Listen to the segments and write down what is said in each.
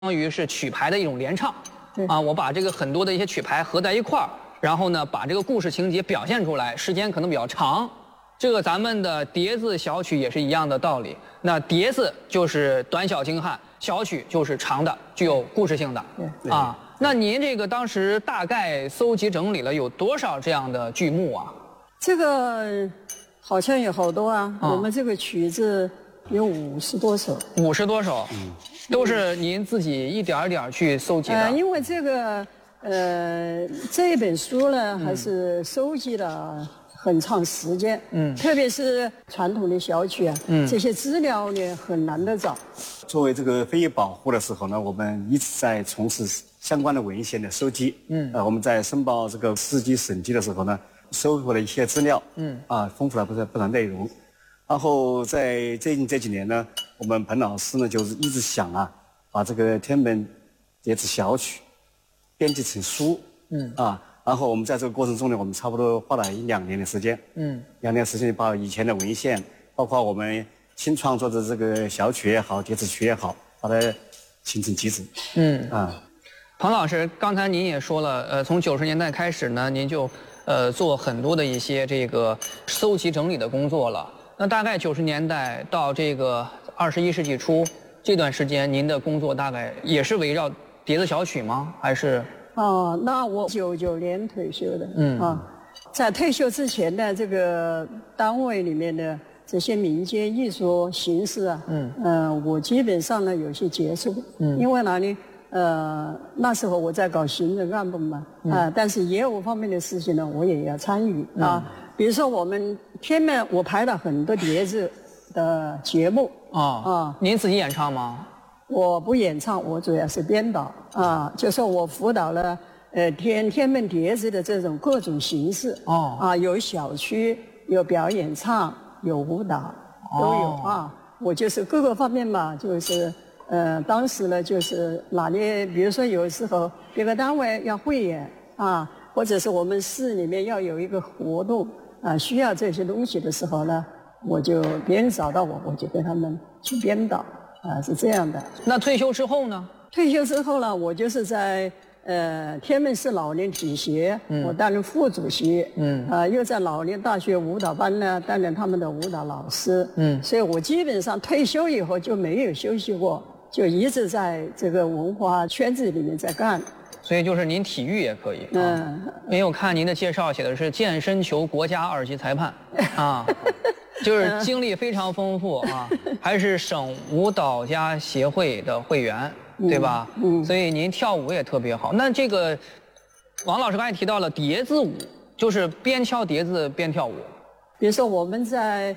当于是曲牌的一种联唱，我把这个很多的一些曲牌合在一块儿，然后呢，把这个故事情节表现出来，时间可能比较长。这个咱们的叠字小曲也是一样的道理。那叠字就是短小精悍，小曲就是长的，具有故事性的。啊，那您这个当时大概搜集整理了有多少这样的剧目啊？ 这个好像有好多啊，我们这个曲子有50多首。 50多首，都是您自己一点儿点儿去搜集的。 因为这个这本书呢，还是收集了很长时间。特别是传统的小曲啊，这些资料呢很难得找。 作为这个非遗保护的时候呢，我们一直在从事相关的文献的收集。我们在申报这个市级省级的时候呢，收获了一些资料。丰富了不少内容。然后在最近这几年呢，我们彭老师呢就是一直想啊，把这个天门叠字小曲编辑成书。然后我们在这个过程中呢，我们差不多花了1、2年的时间。2年时间把以前的文献，包括我们新创作的这个小曲也好，叠字曲也好，把它形成机制。 彭老师，刚才您也说了，从90年代开始呢，您就做很多的一些这个搜集整理的工作了。那大概90年代到这个21世纪初这段时间，您的工作大概也是围绕叠字小曲吗？还是？ 那我99年退休的。在退休之前呢，这个单位里面的这些民间艺术形式啊，我基本上呢有些接触。因为哪里？那时候我在搞行政干部嘛，但是业务方面的事情呢，我也要参与啊。比如说我们天门，我排了很多叠字的节目。 您自己演唱吗？ 我不演唱，我主要是编导啊，就是我辅导了天门叠字的这种各种形式。有小曲，有表演唱，有舞蹈，都有啊。我就是各个方面嘛，就是当时呢，就是哪里，比如说有时候别个单位要汇演啊，或者是我们市里面要有一个活动啊，需要这些东西的时候呢，别人找到我，我就跟他们去编导。是这样的。 那退休之后呢？ 退休之后呢，我就是在天门市老年体协，我担任副主席。又在老年大学舞蹈班呢担任他们的舞蹈老师。所以我基本上退休以后就没有休息过，就一直在这个文化圈子里面在干。 所以就是您体育也可以。因为我看您的介绍写的是健身球国家2级裁判啊。就是经历非常丰富啊，还是省舞蹈家协会的会员，对吧？所以您跳舞也特别好。那这个王老师刚才提到了叠字舞，就是边敲叠字边跳舞。 比如说我们在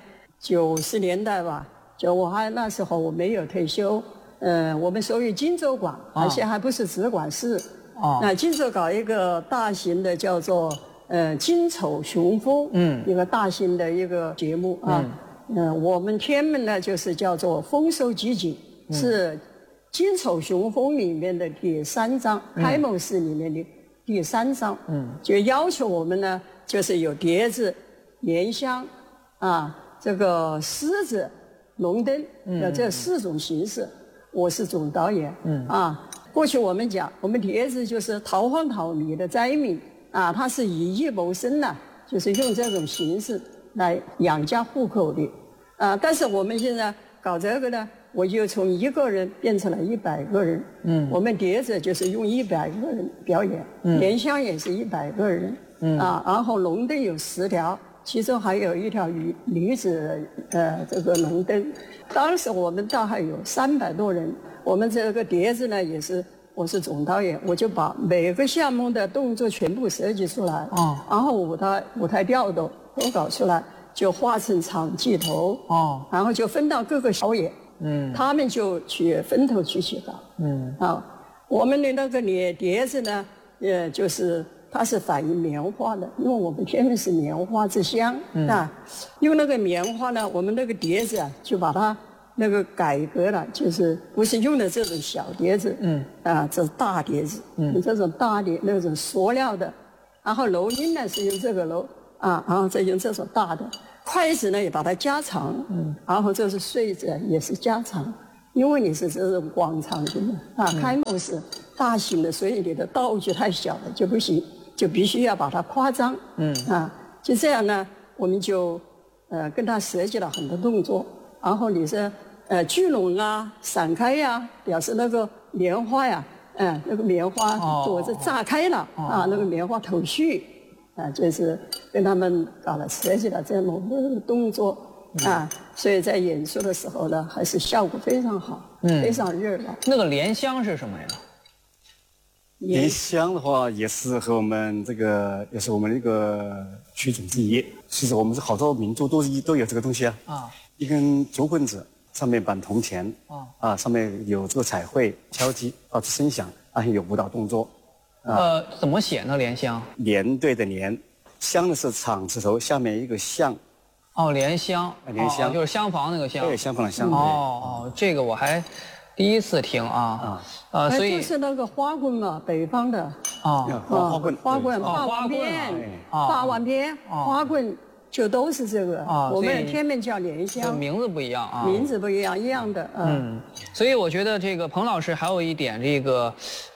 90年代吧，那时候我没有退休，我们属于荆州管，而且还不是直管市。那荆州搞一个大型的叫做金丑雄风，一个大型的一个节目啊。我们天门呢就是叫做丰收集锦，是金丑雄风里面的第3章，开幕式里面的第3章。就要求我们呢，就是有叠字、莲香啊，这个狮子、龙灯的这4种形式。我是总导演。过去我们讲，我们叠字就是逃荒逃米的灾民。他是以艺谋生呢，就是用这种形式来养家糊口的。但是我们现在搞这个呢，我就从1个人变成了100个人。我们叠字就是用100个人表演，莲香也是100个人。然后龙灯有10条，其中还有一条女子这个龙灯。当时我们大概有300多人，我们这个叠字呢也是。我是总导演，我就把每个项目的动作全部设计出来，然后舞台调度都搞出来，就画成场记头，然后就分到各个小演，他们就去分头去搞，我们的那个叠字呢，就是它是反映棉花的，因为我们天门是棉花之乡用那个棉花呢，我们那个叠字就把它。那个改革了，就是不是用的这种小碟子，这是大碟子，这种大碟那种塑料的，然后楼音呢是用这个楼然后再用这种大的，筷子呢也把它加长，然后这是穗子也是加长， 因为你是这种广场型的开幕式大型的，所以你的道具太小了就不行，就必须要把它夸张。就这样呢，我们就跟他设计了很多动作，然后你是聚拢啊、散开呀、表示那个棉花呀，那个棉花朵子炸开了那个棉花头绪就是跟他们搞了设计了这样的动作所以在演出的时候呢，还是效果非常好，非常热闹。 那个莲香是什么呀？ 莲香的话，也是和我们这个，也是我们那个曲种之一。其实我们是好多民族都有这个东西一根竹棍子，上面绑铜钱上面有这个彩绘敲击发出声响，而且有舞蹈动作。 怎么写呢？莲香？ 连对的连，香的是厂字头，下面一个巷。 莲香。 莲香就是厢房那个厢。 对，厢房的厢。 这个我还第一次听所以就是那个花棍嘛，北方的花棍， 霸王鞭，花棍就都是这个。我们天门叫莲香， 名字不一样名字不一样，一样的。 所以我觉得这个彭老师还有一点这个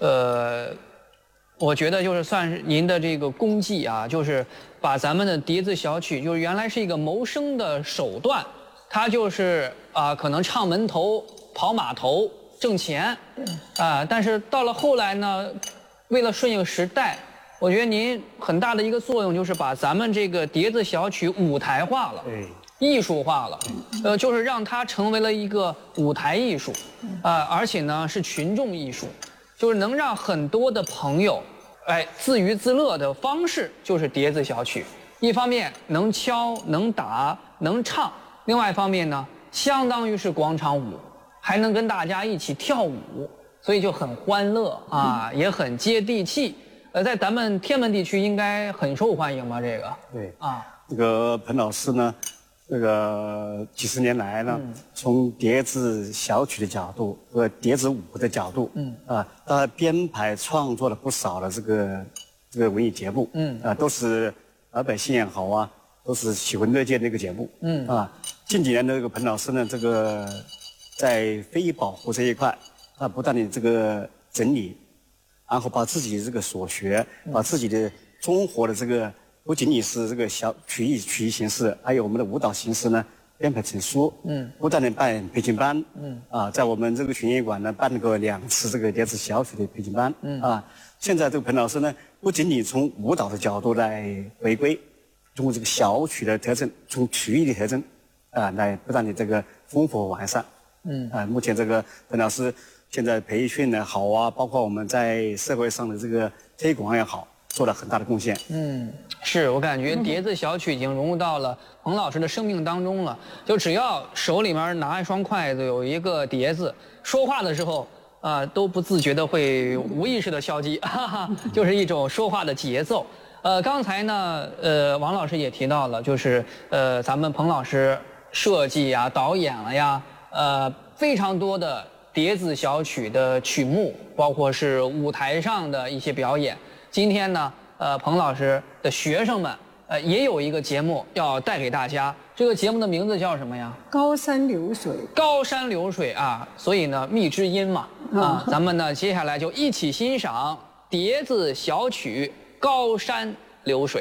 我觉得就是算是您的这个功绩就是把咱们的笛子小曲，就是原来是一个谋生的手段，它就是可能唱门头、跑码头挣钱，但是到了后来呢，为了顺应时代，我觉得您很大的一个作用就是把咱们这个笛子小曲舞台化了，艺术化了，就是让它成为了一个舞台艺术，而且呢是群众艺术。就是能让很多的朋友，自娱自乐的方式就是笛子小曲。一方面能敲、能打、能唱，另外一方面呢，相当于是广场舞，还能跟大家一起跳舞，所以就很欢乐也很接地气。在咱们天门地区应该很受欢迎吧？这个对这个彭老师呢。这个几十年来呢，从笛子小曲的角度和笛子舞的角度，他编排创作了不少的这个文艺节目，都是老百姓也好都是喜闻乐见的一个节目，近几年的这个彭老师呢，这个在非遗保护这一块，不断的这个整理，然后把自己这个所学，把自己的综合的这个。不仅仅是这个小曲艺形式，还有我们的舞蹈形式呢，编排成书，不断的办培训班，在我们这个群艺馆呢办过2次这个笛子小曲的培训班，现在这个彭老师呢，不仅仅从舞蹈的角度来回归，通过这个小曲的特征，从曲艺的特征，来不断的这个丰富完善，目前这个彭老师现在培训也好包括我们在社会上的这个推广也好，做了很大的贡献。 是我感觉笛子小曲已经融入到了彭老师的生命当中了。就只要手里面拿一双筷子，有一个碟子，说话的时候都不自觉的会无意识的消极，就是一种说话的节奏。刚才呢，王老师也提到了，就是咱们彭老师设计导演了非常多的笛子小曲的曲目，包括是舞台上的一些表演。今天呢，彭老师的学生们也有一个节目要带给大家。这个节目的名字叫什么呀？ 高山流水。 高山流水所以呢，蜜之音嘛咱们呢接下来就一起欣赏笛子小曲《高山流水》。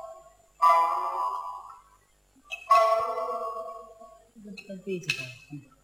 这个被子的。